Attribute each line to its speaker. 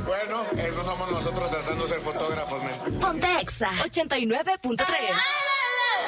Speaker 1: Bueno, eso somos nosotros tratando de ser fotógrafos, men.
Speaker 2: Ponte Exa 89.3.